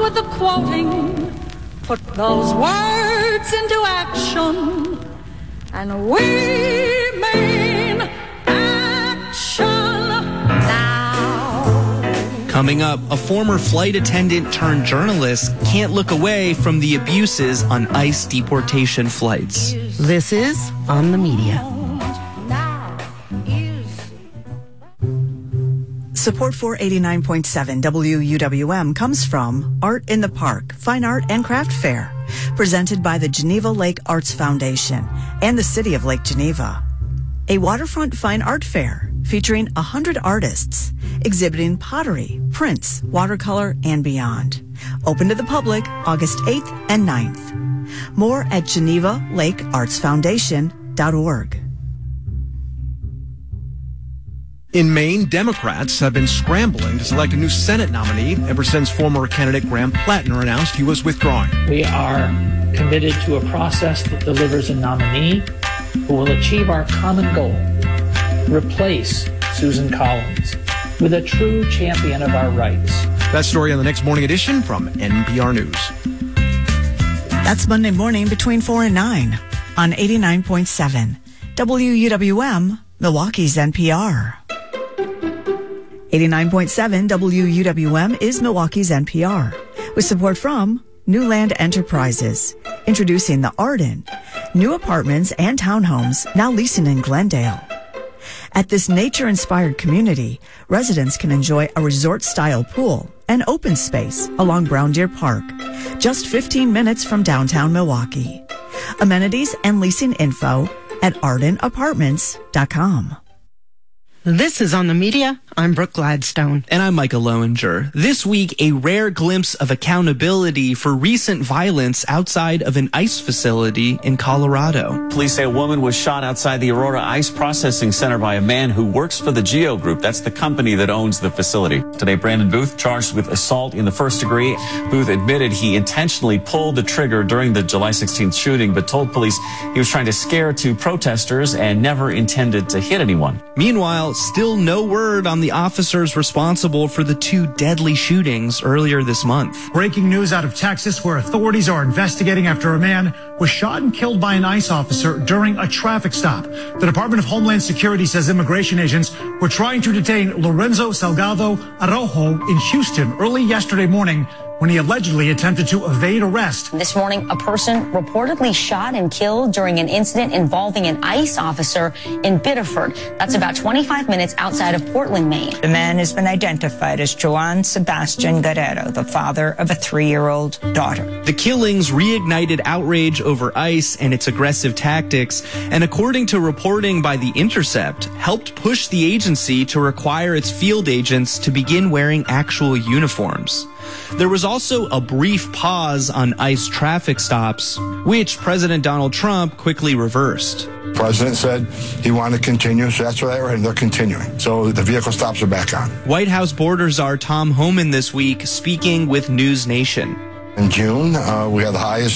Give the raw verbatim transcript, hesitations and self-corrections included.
with the quoting, put those words into action, and we mean action now. Coming up, a former flight attendant turned journalist can't look away from the abuses on ICE deportation flights. This is On the Media. Support for eighty-nine point seven W U W M comes from Art in the Park, Fine Art and Craft Fair, presented by the Geneva Lake Arts Foundation and the City of Lake Geneva. A waterfront fine art fair featuring one hundred artists exhibiting pottery, prints, watercolor, and beyond. Open to the public August eighth and ninth. More at geneva lake arts foundation dot org. In Maine, Democrats have been scrambling to select a new Senate nominee ever since former candidate Graham Plattner announced he was withdrawing. We are committed to a process that delivers a nominee who will achieve our common goal, replace Susan Collins with a true champion of our rights. That story on the next morning edition from N P R News. That's Monday morning between four and nine on eighty-nine point seven W U W M, Milwaukee's N P R. eighty-nine point seven W U W M is Milwaukee's N P R, with support from Newland Enterprises, introducing the Arden, new apartments and townhomes now leasing in Glendale. At this nature-inspired community, residents can enjoy a resort-style pool and open space along Brown Deer Park, just fifteen minutes from downtown Milwaukee. Amenities and leasing info at arden apartments dot com. This is On the Media. I'm Brooke Gladstone. And I'm Micah Lowinger. This week, a rare glimpse of accountability for recent violence outside of an ICE facility in Colorado. Police say a woman was shot outside the Aurora ICE Processing Center by a man who works for the Geo Group. That's the company that owns the facility. Today, Brandon Booth charged with assault in the first degree. Booth admitted he intentionally pulled the trigger during the July sixteenth shooting, but told police he was trying to scare two protesters and never intended to hit anyone. Meanwhile, still no word on the officers responsible for the two deadly shootings earlier this month. Breaking news out of Texas, where authorities are investigating after a man was shot and killed by an ICE officer during a traffic stop. The Department of Homeland Security says immigration agents were trying to detain Lorenzo Salgado Araujo in Houston early yesterday morning when he allegedly attempted to evade arrest. This morning, a person reportedly shot and killed during an incident involving an ICE officer in Biddeford. That's about twenty-five minutes outside of Portland, Maine. The man has been identified as Joan Sebastian Guerrero, the father of a three-year-old daughter. The killings reignited outrage over ICE and its aggressive tactics, and according to reporting by The Intercept, helped push the agency to require its field agents to begin wearing actual uniforms. There was also a brief pause on ICE traffic stops, which President Donald Trump quickly reversed. The president said he wanted to continue, so that's what they were, and they're continuing. So the vehicle stops are back on. White House border czar Tom Homan this week speaking with News Nation. In June, uh, we had the highest